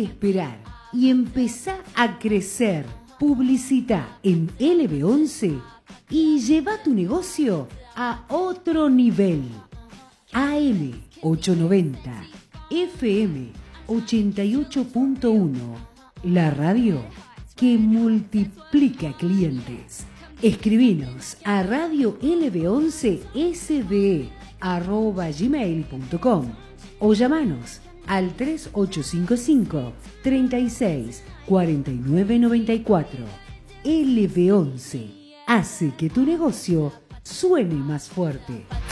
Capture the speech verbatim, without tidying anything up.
de esperar y empezá a crecer. Publicita en L B once y lleva tu negocio a otro nivel. A M ochocientos noventa, F M ochenta y ocho punto uno, la radio que multiplica clientes. Escribinos a radio L B once S B arroba gmail punto com o llamanos al tres ocho cinco cinco, treinta y seis, cuarenta y nueve noventa y cuatro. L B once hace que tu negocio suene más fuerte.